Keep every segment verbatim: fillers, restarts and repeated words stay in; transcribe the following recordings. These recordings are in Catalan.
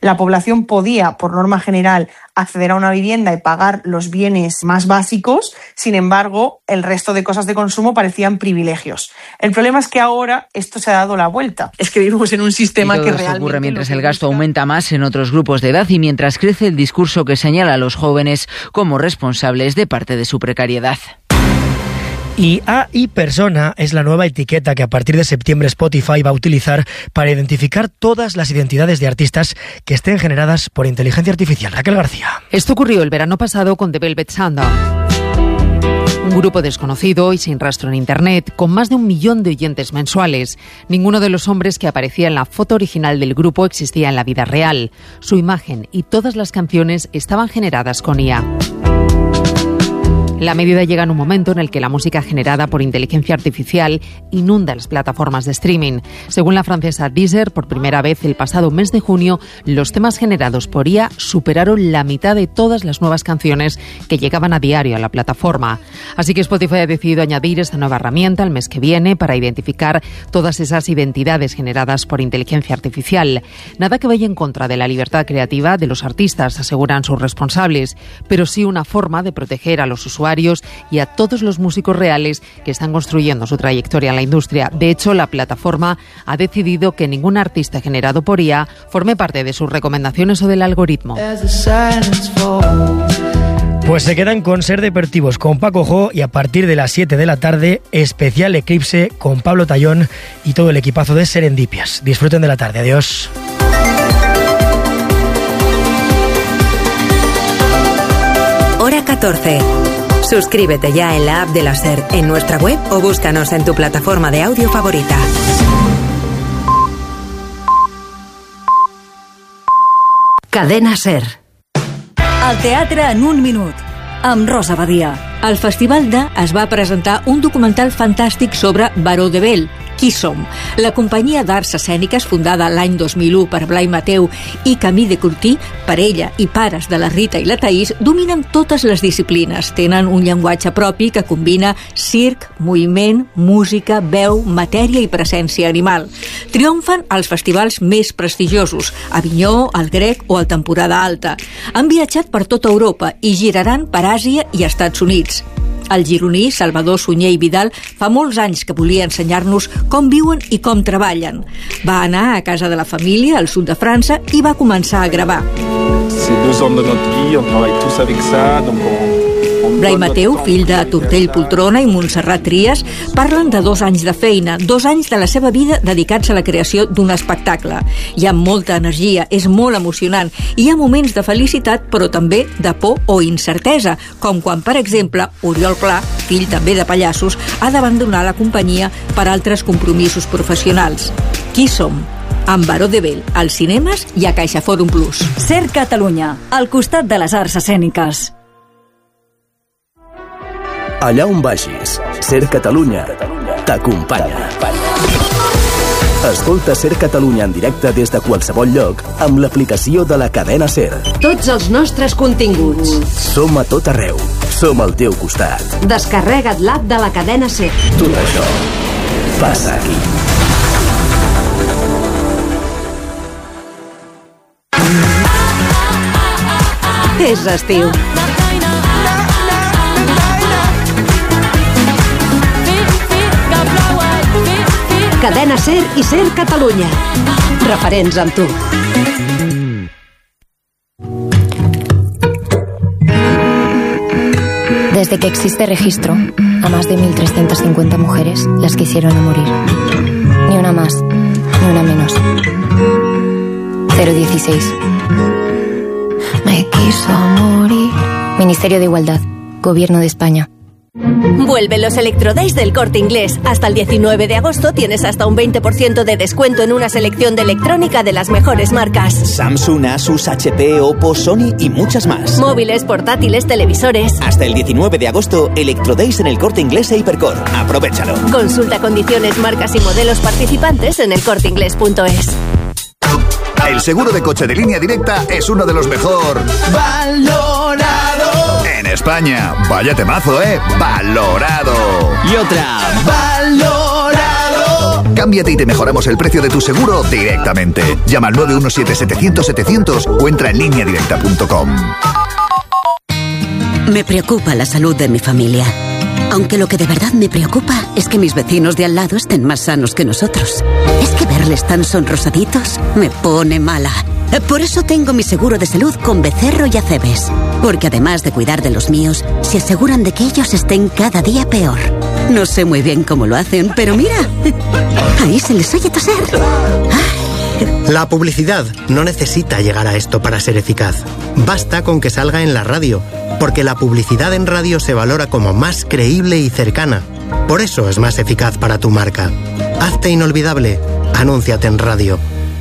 la población podía, por norma general, acceder a una vivienda y pagar los bienes más básicos. Sin embargo, el resto de cosas de consumo parecían privilegios. El problema es que ahora esto se ha dado la vuelta. Es que vivimos en un sistema y todo que esto realmente... ocurre mientras el gasto aumenta más en otros grupos de edad y mientras crece el discurso que señala a los jóvenes como responsables de parte de su precariedad. I A I Persona es la nueva etiqueta que a partir de septiembre Spotify va a utilizar para identificar todas las identidades de artistas que estén generadas por inteligencia artificial. Raquel García. Esto ocurrió el verano pasado con The Velvet Sundown, un grupo desconocido y sin rastro en Internet, con más de un millón de oyentes mensuales. Ninguno de los hombres que aparecía en la foto original del grupo existía en la vida real. Su imagen y todas las canciones estaban generadas con I A. La medida llega en un momento en el que la música generada por inteligencia artificial inunda las plataformas de streaming. Según la francesa Deezer, por primera vez el pasado mes de junio, los temas generados por I A superaron la mitad de todas las nuevas canciones que llegaban a diario a la plataforma. Así que Spotify ha decidido añadir esta nueva herramienta el mes que viene para identificar todas esas identidades generadas por inteligencia artificial. Nada que vaya en contra de la libertad creativa de los artistas, aseguran sus responsables, pero sí una forma de proteger a los usuarios y a todos los músicos reales que están construyendo su trayectoria en la industria. De hecho, la plataforma ha decidido que ningún artista generado por I A forme parte de sus recomendaciones o del algoritmo. Pues se quedan con Ser Deportivos con Paco Jo y a partir de las siete de la tarde, especial Eclipse con Pablo Tallón y todo el equipazo de Serendipias. Disfruten de la tarde. Adiós. Hora catorce. Suscríbete ya en la app de la SER, en nuestra web o búscanos en tu plataforma de audio favorita. Cadena SER. El teatre en un minut, amb Rosa Badia. Al Festival de es va presentar un documental fantàstic sobre Baró de Bell, Qui som? La companyia d'arts escèniques fundada l'any dos mil u per Blai Mateu i Camí de Curtí, parella i pares de la Rita i la Taís, dominen totes les disciplines. Tenen un llenguatge propi que combina circ, moviment, música, veu, matèria i presència animal. Triomfen als festivals més prestigiosos, Avinyó, el Grec o el Temporada Alta. Han viatjat per tota Europa i giraran per Àsia i Estats Units. El gironí Salvador Sunyer i Vidal fa molts anys que volia ensenyar-nos com viuen i com treballen. Va anar a casa de la família al sud de França i va començar a gravar. C'est deux hommes de notre vie, on travaille tous avec ça, donc on... Blai Mateu, fill de Tortell Poltrona i Montserrat Trias, parlen de dos anys de feina, dos anys de la seva vida dedicats a la creació d'un espectacle. Hi ha molta energia, és molt emocionant, i hi ha moments de felicitat, però també de por o incertesa, com quan, per exemple, Oriol Pla, fill també de pallassos, ha d'abandonar la companyia per altres compromisos professionals. Qui som? Amb Baró de Bell, als cinemes i a CaixaForum Plus. SER Catalunya, al costat de les arts escèniques. Allà on vagis, SER Catalunya t'acompanya. Escolta SER Catalunya en directe des de qualsevol lloc amb l'aplicació de la cadena SER. Tots els nostres continguts. Som a tot arreu. Som al teu costat. Descarrega't l'app de la cadena SER. Tot això passa aquí. És estiu. Cadena SER y SER Catalunya. Referents amb tu. Desde que existe registro, a más de mil trescientas cincuenta mujeres las quisieron morir. Ni una más, ni una menos. cero dieciséis. Me quiso morir. Ministerio de Igualdad, Gobierno de España. Vuelven los Electrodays del Corte Inglés. Hasta el diecinueve de agosto tienes hasta un veinte por ciento de descuento en una selección de electrónica de las mejores marcas. Samsung, Asus, H P, Oppo, Sony y muchas más. Móviles, portátiles, televisores. Hasta el diecinueve de agosto, Electrodays en el Corte Inglés e Hipercor. Aprovechalo. Consulta condiciones, marcas y modelos participantes en el corte inglés punto es. El seguro de coche de Línea Directa es uno de los mejor valorado en España. Vaya temazo, ¿eh? Valorado. Y otra. Valorado. Cámbiate y te mejoramos el precio de tu seguro directamente. Llama al nueve uno siete setecientos setecientos o entra en línea directa punto com. Me preocupa la salud de mi familia. Aunque lo que de verdad me preocupa es que mis vecinos de al lado estén más sanos que nosotros. Es que verles tan sonrosaditos me pone mala. Por eso tengo mi seguro de salud con Becerro y Acebes. Porque además de cuidar de los míos, se aseguran de que ellos estén cada día peor. No sé muy bien cómo lo hacen, pero mira, ahí se les oye toser. La publicidad no necesita llegar a esto para ser eficaz. Basta con que salga en la radio, porque la publicidad en radio se valora como más creíble y cercana. Por eso es más eficaz para tu marca. Hazte inolvidable. Anúnciate en radio.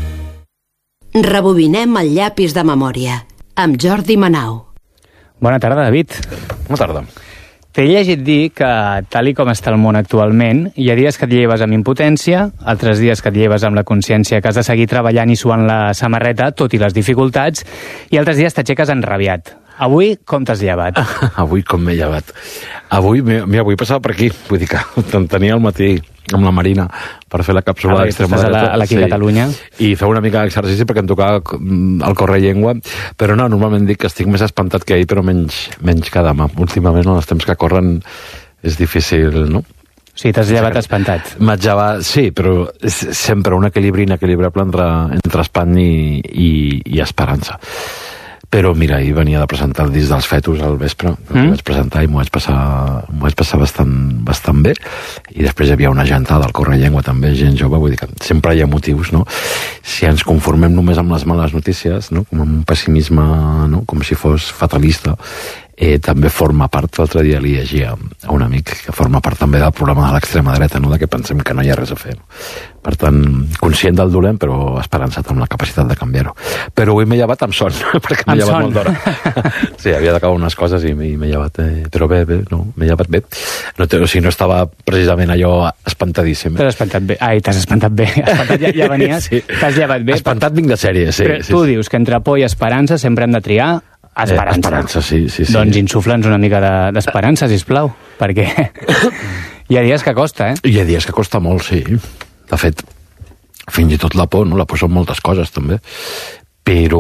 Rebobinem el llapis de memòria, amb Jordi Manau. Bona tarda, David. Bona tarda. T'he llegit dir que, tal i com està el món actualment, hi ha dies que et lleves amb impotència, altres dies que et lleves amb la consciència que has de seguir treballant i suant la samarreta, tot i les dificultats, i altres dies t'aixeques enrabiat. Avui, com t'has llevat? Avui, com m'he llevat? Avui, mira, avui passava per aquí, vull dir que tenia al matí amb la Marina per fer la càpsula ah, d'extrema dreta. A l'Aquí sí. Catalunya. I fer una mica d'exercici perquè em tocava el correllengua, però no, normalment dic que estic més espantat que ahir, però menys, menys que demà. Últimament, en els temps que corren, és difícil, no? Sí, t'has llevat espantat. M'haig llevat, sí, però és sempre un equilibri inequilibrable entre, entre espant i, i, i esperança. Però mira, ahir venia de presentar el disc dels Fetus al vespre, mm? Ho vaig presentar i m'ho vaig passar, m'ho vaig passar bastant, bastant bé, i després hi havia una gentada al Correllengua també, gent jove, vull dir que sempre hi ha motius, no? Si ens conformem només amb les males notícies, no? Com amb un pessimisme, no? Com si fos fatalista, eh, també forma part, l'altre dia li llegia a un amic, que forma part també del problema de l'extrema dreta, no? De que pensem que no hi ha res a fer, no? Per tant, conscient del dolent, però esperançat amb la capacitat de canviar-ho. Però avui m'he llevat amb son, perquè m'he llevat molt d'hora. Sí, havia d'acabar unes coses i m'he llevat, eh, però bé, bé, no, m'he llevat bé. No, o sigui, no estava precisament allò espantadíssim. T'has espantat bé. Ai, t'has espantat bé. Espantat ja, ja venies, sí. T'has llevat bé. Espantat vinc de sèrie, sí. Però sí, tu sí. dius que entre por i esperança sempre hem de triar esperança. Eh, esperança, sí, sí, sí. Doncs insufla'ns una mica d'esperança, de, sisplau, perquè hi ha dies que costa, eh? Hi ha dies que costa molt, sí. De fet, fins i tot la por, no? La por són moltes coses, també. Però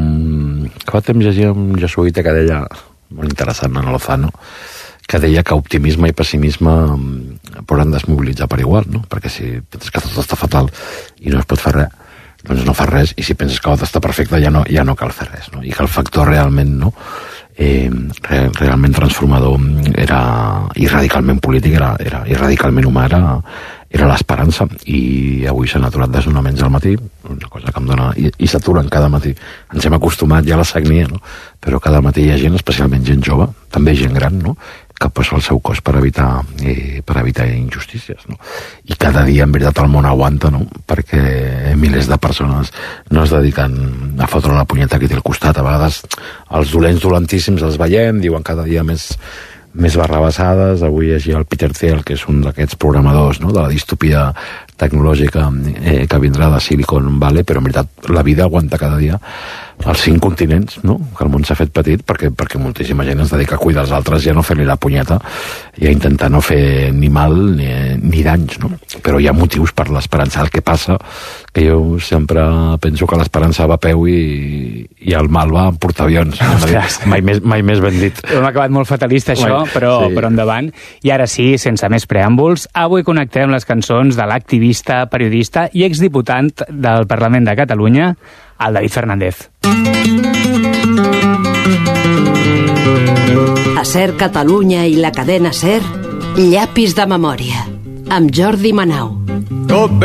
que fa temps llegia un jesuïta que deia, molt interessant, en Lozano, que deia que optimisme i pessimisme poden desmobilitzar per igual, no? Perquè si penses que tot està fatal i no es pot fer res, doncs no fas res, i si penses que tot està perfecte ja no, ja no cal fer res, no? I que el factor realment, no? Eh, re, realment transformador era, i radicalment polític era, era, i radicalment humà era, era l'esperança, i avui s'han aturat desnonaments al matí, una cosa que em dona, i, i s'aturen cada matí, ens hem acostumat ja a la sagnia, no? Però cada matí hi ha gent, especialment gent jove, també gent gran, no? Que posa el seu cos per evitar, eh, per evitar injustícies, no? I cada dia, en veritat, el món aguanta, no? Perquè milers de persones no es dediquen a fotre la punyeta que té al costat. A vegades els dolents dolentíssims els veiem, diuen cada dia més, més barrabassades. Avui llegia el Peter Thiel, que és un d'aquests programadors, no? De la distopia tecnològica eh, que vindrà de Silicon Valley, però en veritat la vida aguanta cada dia als cinc continents, no? Que el món s'ha fet petit perquè, perquè moltíssima gent es dedica a cuidar els altres i a no fer-li la punyeta i a intentar no fer ni mal ni, ni danys, no? Però hi ha motius per l'esperança. El que passa que jo sempre penso que l'esperança va a peu i, i el mal va en portaavions. Mai més, mai més ben dit. Hem acabat molt fatalista això, mai, però, sí. però endavant. I ara sí, sense més preàmbuls, avui connectem les cançons de l'activista, periodista i exdiputat del Parlament de Catalunya, el David Fernández. A SER Catalunya i la cadena SER, llapis de memòria, amb Jordi Manau.